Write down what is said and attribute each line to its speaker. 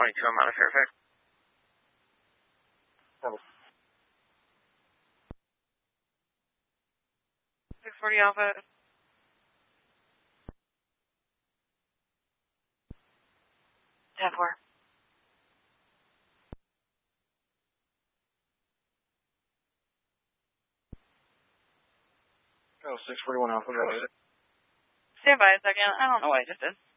Speaker 1: 22, I'm out of Fairfax. 640 Alpha. 10-4.
Speaker 2: Oh, 641 Alpha.
Speaker 1: Stand by a second. I don't know what I just did.